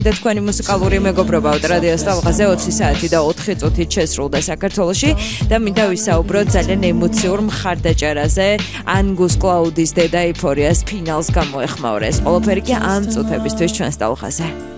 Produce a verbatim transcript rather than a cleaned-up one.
და თქვენი მუსიკალური მეგობრობა რადიოს ტალღაზე ოცი საათი და ოთხი წუთით შესრულდა საქართველოში და მინდა ვისაუბროთ ძალიან ემოციურ მხარდაჭერაზე ანგუს კლაუდის დედა ეიფორიას ფინალს გამოეხმაურეს. ყველაფერი კი ამ წუთებისთვის ჩვენს ტალღაზე.